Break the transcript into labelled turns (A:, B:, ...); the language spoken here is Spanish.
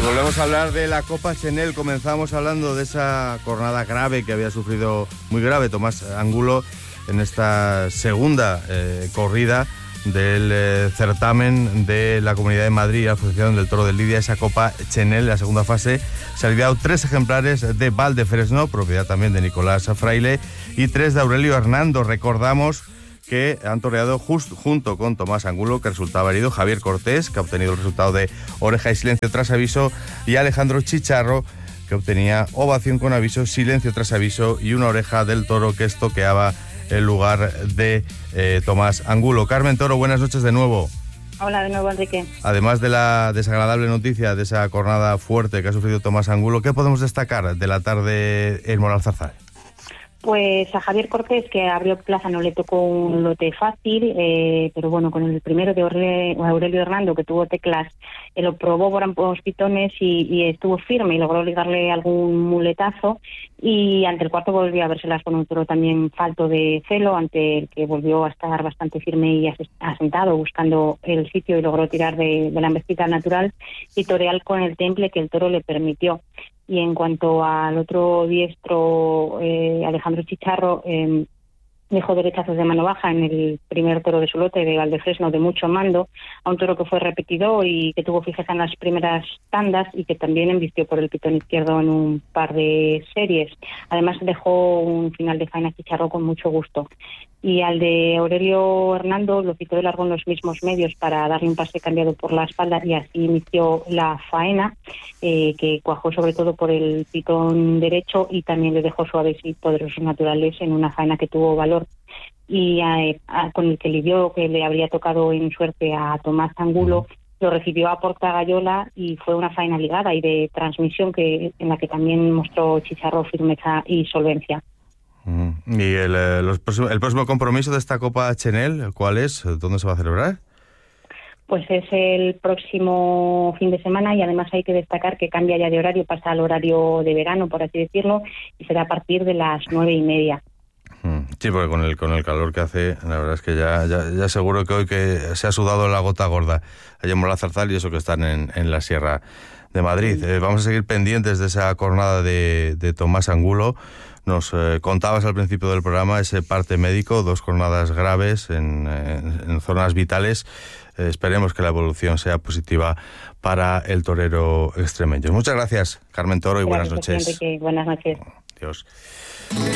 A: volvemos a hablar de la Copa Chenel. Comenzamos hablando de esa jornada grave que había sufrido, muy grave, Tomás Angulo en esta segunda corrida del certamen de la Comunidad de Madrid, Asociación del Toro de Lidia, esa Copa Chenel. La segunda fase se han lidiado 3 ejemplares de Valdefresno, propiedad también de Nicolás Fraile, y 3 de Aurelio Hernando. Recordamos que han toreado junto con Tomás Angulo, que resultaba herido, Javier Cortés, que ha obtenido el resultado de oreja y silencio tras aviso, y Alejandro Chicharro, que obtenía ovación con aviso, silencio tras aviso y una oreja del toro que estoqueaba el lugar de Tomás Angulo. Carmen Toro, buenas noches de nuevo.
B: Hola de nuevo, Enrique.
A: Además de la desagradable noticia de esa jornada fuerte que ha sufrido Tomás Angulo, ¿qué podemos destacar de la tarde en Moralzarzal?
B: Pues a Javier Cortés, que abrió plaza, no le tocó un lote fácil, pero bueno, con el primero de Aurelio Hernando, que tuvo teclas, lo probó por ambos pitones y estuvo firme y logró ligarle algún muletazo, y ante el cuarto volvió a vérselas con un toro también falto de celo, ante el que volvió a estar bastante firme y asentado, buscando el sitio, y logró tirar de la embestida natural y torear con el temple que el toro le permitió. Y en cuanto al otro diestro, Alejandro Chicharro, dejó derechazos de mano baja en el primer toro de su lote de Valdefresno de mucho mando, a un toro que fue repetidor y que tuvo fijeza en las primeras tandas y que también embistió por el pitón izquierdo en un par de series. Además dejó un final de faena Chicharro con mucho gusto. Y al de Aurelio Hernando lo citó de largo en los mismos medios para darle un pase cambiado por la espalda, y así inició la faena, que cuajó sobre todo por el pitón derecho y también le dejó suaves y poderosos naturales en una faena que tuvo valor. Y con el que lidió, que le habría tocado en suerte a Tomás Angulo, lo recibió a Porta Gallola y fue una faena ligada y de transmisión en la que también mostró Chicharro firmeza y solvencia.
A: ¿Y el próximo compromiso de esta Copa Chenel, cuál es? ¿Dónde se va a celebrar?
B: Pues es el próximo fin de semana, y además hay que destacar que cambia ya de horario, pasa al horario de verano, por así decirlo, y será a partir de las 9:30.
A: Sí, porque con el calor que hace, la verdad es que ya seguro que hoy que se ha sudado la gota gorda allá en Moralzarzal, y eso que están en la Sierra de Madrid. Vamos a seguir pendientes de esa jornada de Tomás Angulo. Nos contabas al principio del programa ese parte médico, 2 jornadas graves en zonas vitales. Esperemos que la evolución sea positiva para el torero extremeño. Muchas gracias, Carmen Toro, y buenas noches.
B: Enrique. Buenas noches.
A: Adiós.